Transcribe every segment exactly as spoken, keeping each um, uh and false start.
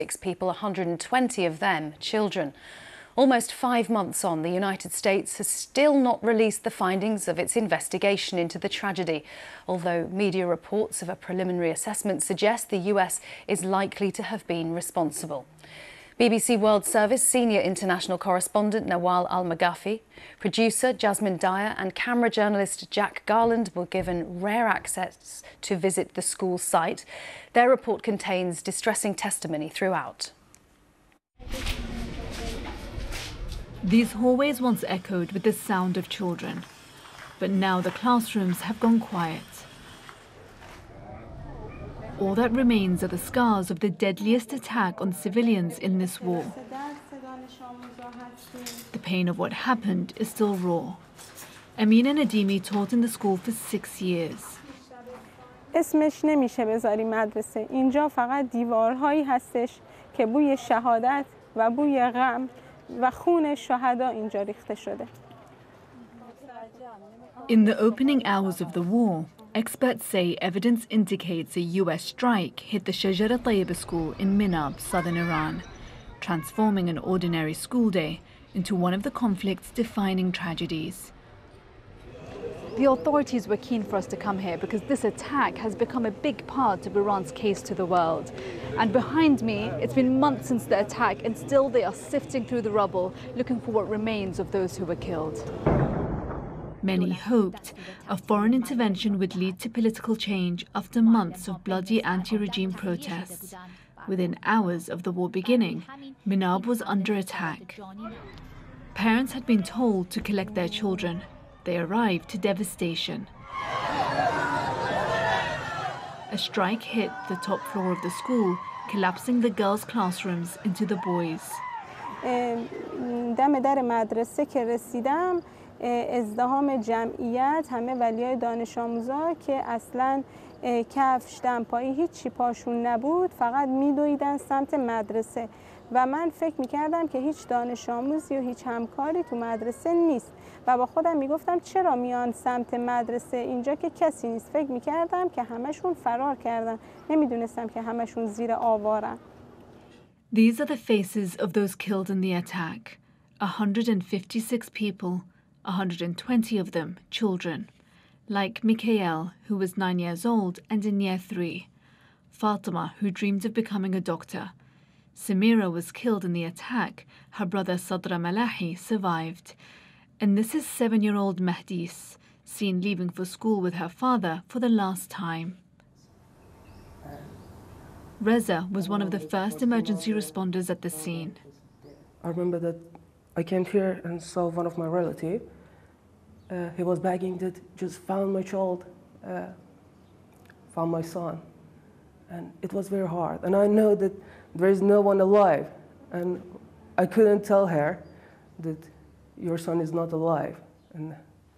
Six people, one hundred twenty of them children. Almost five months on, the United States has still not released the findings of its investigation into the tragedy, although media reports of a preliminary assessment suggest the U S is likely to have been responsible. B B C World Service senior international correspondent Nawal Al-Maghafi, producer Jasmine Dyer and camera journalist Jack Garland were given rare access to visit the school site. Their report contains distressing testimony throughout. These hallways once echoed with the sound of children, but now the classrooms have gone quiet. All that remains are the scars of the deadliest attack on civilians in this war. The pain of what happened is still raw. Amina Nadimi taught in the school for six years. اسمش نمیشه بذاری مدرسه. اینجا فقط دیوارهایی هستش که بوی شهادت و بوی غم و خون شهدا اینجا ریخته شده. In the opening hours of the war, experts say evidence indicates a U S strike hit the Shajara Tayyiba school in Minab, southern Iran, transforming an ordinary school day into one of the conflict's defining tragedies. The authorities were keen for us to come here because this attack has become a big part of Iran's case to the world. And behind me, it's been months since the attack, and still they are sifting through the rubble, looking for what remains of those who were killed. Many hoped a foreign intervention would lead to political change after months of bloody anti-regime protests. Within hours of the war beginning, Minab was under attack. Parents had been told to collect their children. They arrived to devastation. A strike hit the top floor of the school, collapsing the girls' classrooms into the boys'. دم در مدرسه که رسیدم ازدحام جمعیت همه ولیای دانش آموزا که اصلاً کفش دمپایی هیچی پاشون نبود فقط میدویدن سمت مدرسه و من فکر میکردم که هیچ دانش آموزی و هیچ همکاری تو مدرسه نیست و با خودم میگفتم چرا میان سمت مدرسه اینجا که کسی نیست. فکر میکردم که همشون فرار کردن. نمیدونستم که همشون زیر آوارن. These are the faces of those killed in the attack. one hundred fifty-six people, one hundred twenty of them children. Like Mikhail, who was nine years old and in year three. Fatima, who dreamed of becoming a doctor. Samira was killed in the attack. Her brother Sadra Malahi survived. And this is seven-year-old Mahdis, seen leaving for school with her father for the last time. Reza was one of the first emergency responders at the scene. I remember that I came here and saw one of my relatives. Uh, he was begging that just found my child, uh, found my son. And it was very hard. And I know that there is no one alive. And I couldn't tell her that your son is not alive. And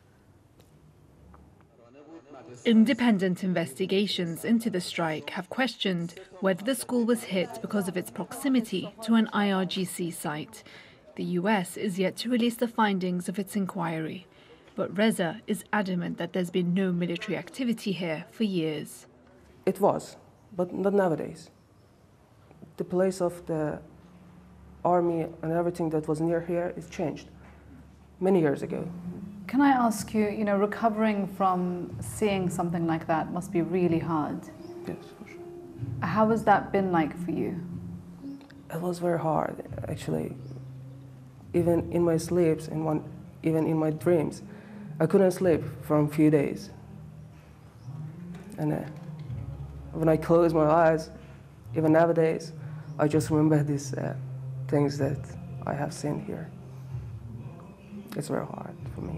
Independent investigations into the strike have questioned whether the school was hit because of its proximity to an I R G C site. The U S is yet to release the findings of its inquiry. But Reza is adamant that there's been no military activity here for years. It was, but not nowadays. The place of the army and everything that was near here is changed many years ago. Can I ask you, you know, recovering from seeing something like that must be really hard. Yes, for sure. How has that been like for you? It was very hard, actually. Even in my sleeps, in one, even in my dreams, I couldn't sleep for a few days. And uh, when I close my eyes, even nowadays, I just remember these uh, things that I have seen here. It's very hard for me.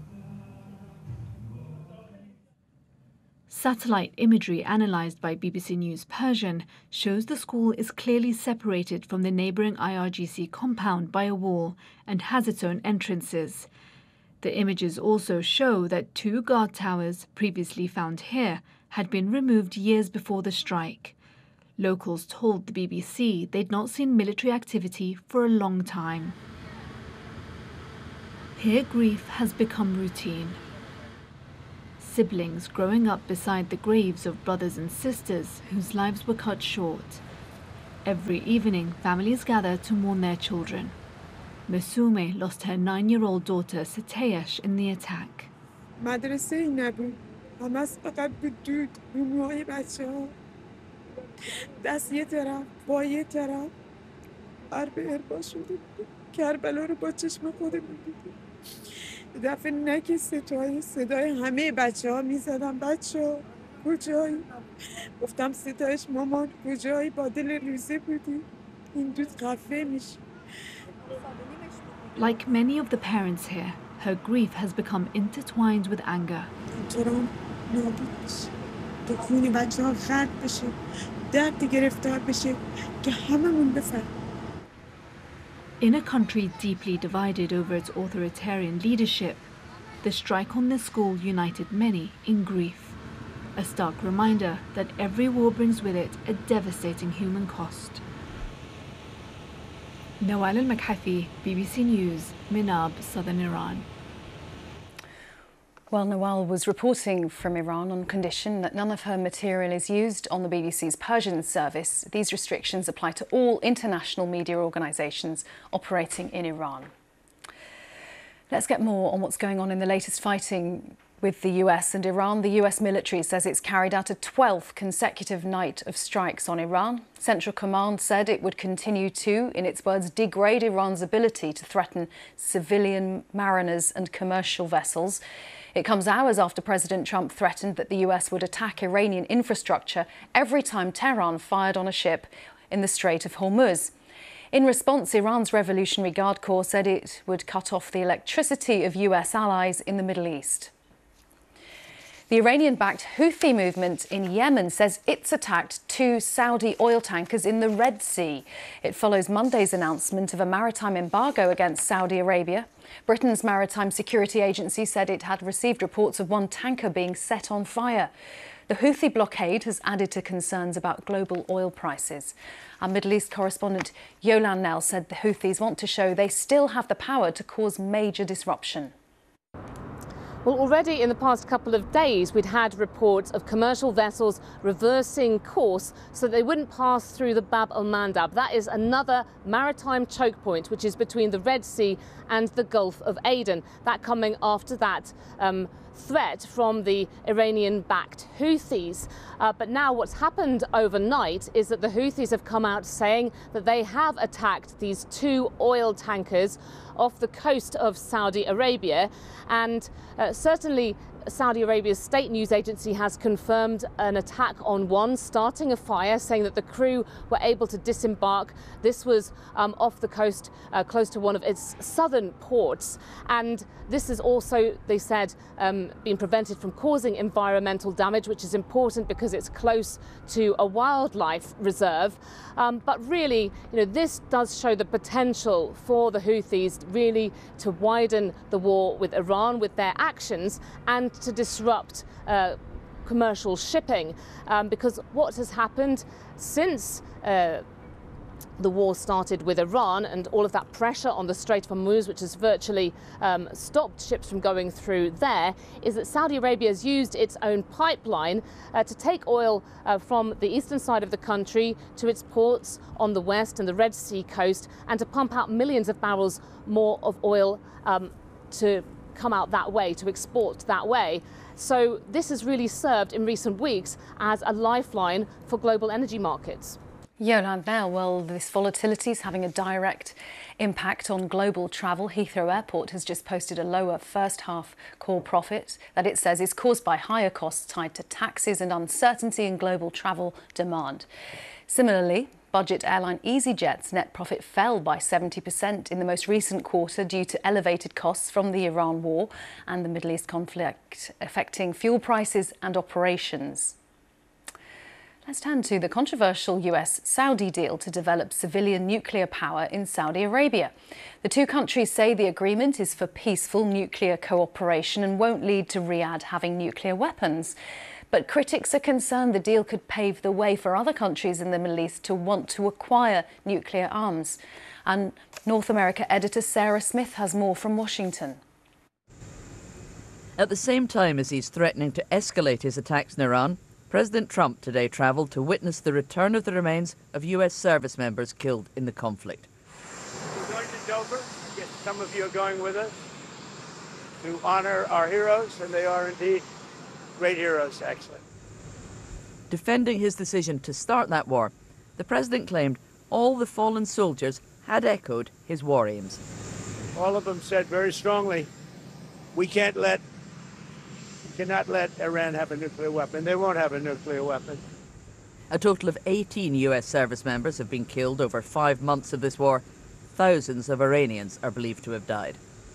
Satellite imagery analysed by B B C News Persian shows the school is clearly separated from the neighbouring I R G C compound by a wall and has its own entrances. The images also show that two guard towers previously found here had been removed years before the strike. Locals told the B B C they'd not seen military activity for a long time. Here grief has become routine. Siblings growing up beside the graves of brothers and sisters whose lives were cut short. Every evening, families gather to mourn their children. Masume lost her nine-year-old daughter Satesh in the attack. مدرسه نبود. همس فقط بود دود رو موهای بچه ها. دست یه طرف، با یه طرف. حرب اربا شده بود. کربلا رو با چشم خودمون دیدیم. دفعه نک ستای صدای همه بچه ها می زدن. بچه ها کجایی؟ گفتم ستایش مامان کجایی؟ با دل روزه بودی. این دود خفه میشه. Like many of the parents here, her grief has become intertwined with anger. ترام نابود بشه. تو خون بچه ها خرد بشه. درد گرفتار بشه که هممون بفهم. In a country deeply divided over its authoritarian leadership, the strike on the school united many in grief. A stark reminder that every war brings with it a devastating human cost. Nawal al-Makhafi, B B C News, Minab, southern Iran. Well, Nawal was reporting from Iran on condition that none of her material is used on the B B C's Persian service. These restrictions apply to all international media organisations operating in Iran. Let's get more on what's going on in the latest fighting with the U S and Iran. The U S military says it's carried out a twelfth consecutive night of strikes on Iran. Central Command said it would continue to, in its words, degrade Iran's ability to threaten civilian mariners and commercial vessels. It comes hours after President Trump threatened that the U S would attack Iranian infrastructure every time Tehran fired on a ship in the Strait of Hormuz. In response, Iran's Revolutionary Guard Corps said it would cut off the electricity of U S allies in the Middle East. The Iranian-backed Houthi movement in Yemen says it's attacked two Saudi oil tankers in the Red Sea. It follows Monday's announcement of a maritime embargo against Saudi Arabia. Britain's Maritime Security Agency said it had received reports of one tanker being set on fire. The Houthi blockade has added to concerns about global oil prices. Our Middle East correspondent Yolan Nell said the Houthis want to show they still have the power to cause major disruption. Well, already in the past couple of days, we'd had reports of commercial vessels reversing course so they wouldn't pass through the Bab al-Mandab. That is another maritime choke point, which is between the Red Sea and the Gulf of Aden. That coming after that um, threat from the Iranian-backed Houthis. Uh, but now what's happened overnight is that the Houthis have come out saying that they have attacked these two oil tankers off the coast of Saudi Arabia, and uh, certainly Saudi Arabia's state news agency has confirmed an attack on one, starting a fire, saying that the crew were able to disembark. This was um, off the coast, uh, close to one of its southern ports. And this has also, they said, um, been prevented from causing environmental damage, which is important because it's close to a wildlife reserve. Um, but really, you know, this does show the potential for the Houthis really to widen the war with Iran with their actions and to disrupt uh, commercial shipping, um, because what has happened since uh, the war started with Iran and all of that pressure on the Strait of Hormuz, which has virtually um, stopped ships from going through there, is that Saudi Arabia has used its own pipeline uh, to take oil uh, from the eastern side of the country to its ports on the west and the Red Sea coast, and to pump out millions of barrels more of oil um, to come out that way, to export that way. So this has really served in recent weeks as a lifeline for global energy markets. Yolan Nell, well, this volatility is having a direct impact on global travel. Heathrow Airport has just posted a lower first half core profit that it says is caused by higher costs tied to taxes and uncertainty in global travel demand. Similarly, budget airline EasyJet's net profit fell by seventy percent in the most recent quarter due to elevated costs from the Iran war and the Middle East conflict affecting fuel prices and operations. Let's turn to the controversial U S-Saudi deal to develop civilian nuclear power in Saudi Arabia. The two countries say the agreement is for peaceful nuclear cooperation and won't lead to Riyadh having nuclear weapons. But critics are concerned the deal could pave the way for other countries in the Middle East to want to acquire nuclear arms. And North America editor Sarah Smith has more from Washington. At the same time as he's threatening to escalate his attacks in Iran, President Trump today travelled to witness the return of the remains of U S service members killed in the conflict. We're going to Dover. Yes, some of you are going with us to honour our heroes, and they are indeed great heroes, actually. Defending his decision to start that war, the president claimed all the fallen soldiers had echoed his war aims. All of them said very strongly, we can't let, we cannot let Iran have a nuclear weapon. They won't have a nuclear weapon. A total of eighteen U S service members have been killed over five months of this war. Thousands of Iranians are believed to have died.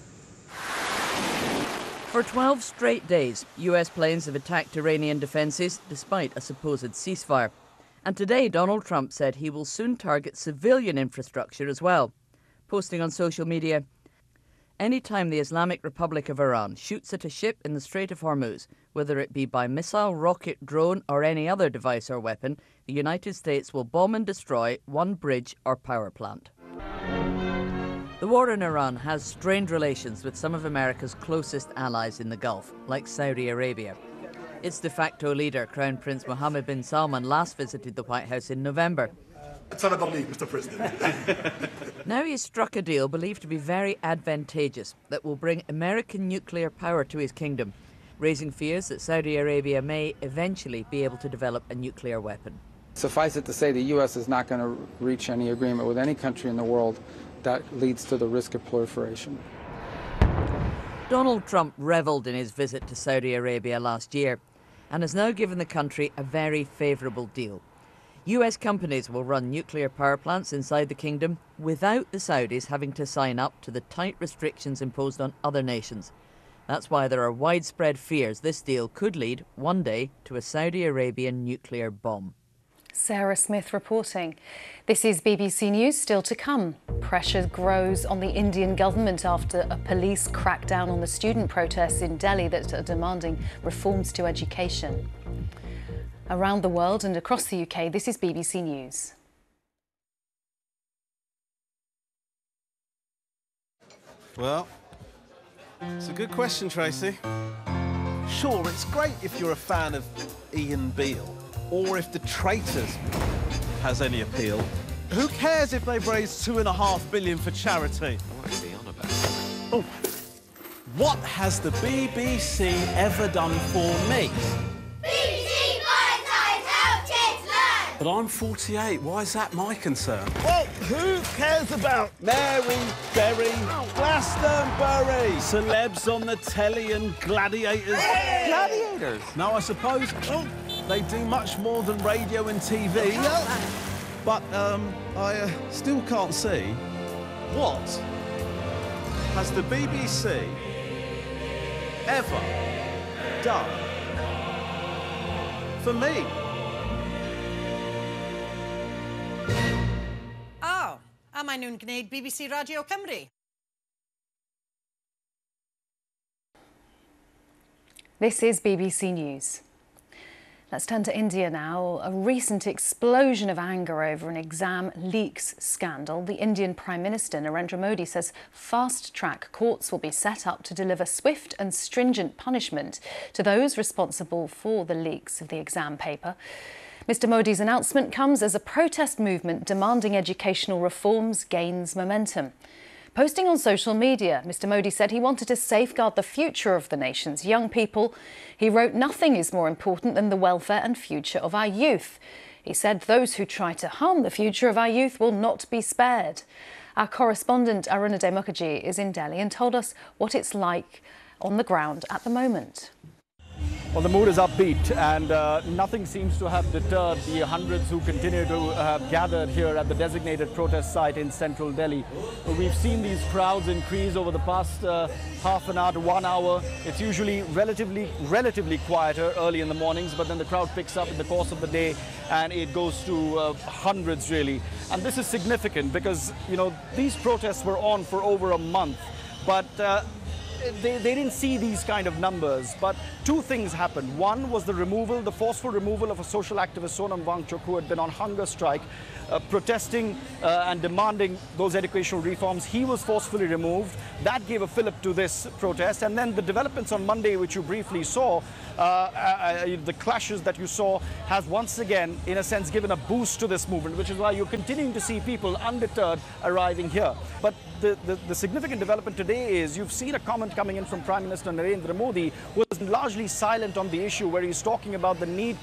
For twelve straight days, U S planes have attacked Iranian defences despite a supposed ceasefire. And today, Donald Trump said he will soon target civilian infrastructure as well, posting on social media, "Any time the Islamic Republic of Iran shoots at a ship in the Strait of Hormuz, whether it be by missile, rocket, drone or any other device or weapon, the United States will bomb and destroy one bridge or power plant." The war in Iran has strained relations with some of America's closest allies in the Gulf, like Saudi Arabia. Its de facto leader, Crown Prince Mohammed bin Salman, last visited the White House in November. It's another league, Mister President. Now he's struck a deal believed to be very advantageous that will bring American nuclear power to his kingdom, raising fears that Saudi Arabia may eventually be able to develop a nuclear weapon. Suffice it to say, the U S is not going to reach any agreement with any country in the world that leads to the risk of proliferation. Donald Trump revelled in his visit to Saudi Arabia last year and has now given the country a very favourable deal. U S companies will run nuclear power plants inside the kingdom without the Saudis having to sign up to the tight restrictions imposed on other nations. That's why there are widespread fears this deal could lead one day to a Saudi Arabian nuclear bomb. Sarah Smith reporting. This is B B C News. Still to come. Pressure grows on the Indian government after a police crackdown on the student protests in Delhi that are demanding reforms to education. Around the world and across the U K, this is B B C News. Well, it's a good question, Tracy. Sure, it's great if you're a fan of Ian Beale, or if The Traitors has any appeal. Who cares if they've raised two and a half billion for charity? What is he on about? Oh, what has the B B C ever done for me? B B C Volunteers Help Kids Learn! But I'm forty-eight, why is that my concern? Well, who cares about Mary Berry, Glastonbury, celebs on the telly and gladiators? Hey! Gladiators? No, I suppose oh, they do much more than radio and T V. But um, I uh, still can't see what has the B B C ever done for me? Oh, am I noon gneud B B C Radio Cymru? This is B B C News. Let's turn to India now. A recent explosion of anger over an exam leaks scandal. The Indian Prime Minister Narendra Modi says fast-track courts will be set up to deliver swift and stringent punishment to those responsible for the leaks of the exam paper. Mister Modi's announcement comes as a protest movement demanding educational reforms gains momentum. Posting on social media, Mister Modi said he wanted to safeguard the future of the nation's young people. He wrote, "Nothing is more important than the welfare and future of our youth." He said those who try to harm the future of our youth will not be spared. Our correspondent Arunadhay Mukherjee is in Delhi and told us what it's like on the ground at the moment. Well, the mood is upbeat and uh, nothing seems to have deterred the hundreds who continue to have gathered here at the designated protest site in central Delhi. We've seen these crowds increase over the past uh, half an hour to one hour. It's usually relatively, relatively quieter early in the mornings, but then the crowd picks up in the course of the day and it goes to uh, hundreds really. And this is significant because, you know, these protests were on for over a month, but uh, they, they didn't see these kind of numbers. But two things happened. One was the removal, the forceful removal of a social activist, Sonam Wangchuk, who had been on hunger strike, uh, protesting uh, and demanding those educational reforms. He was forcefully removed. That gave a fillip to this protest. And then the developments on Monday, which you briefly saw, uh, uh, the clashes that you saw, has once again, in a sense, given a boost to this movement, which is why you're continuing to see people undeterred arriving here. But the, the, the significant development today is you've seen a comment coming in from Prime Minister Narendra Modi, who was largely silent on the issue, where he's talking about the need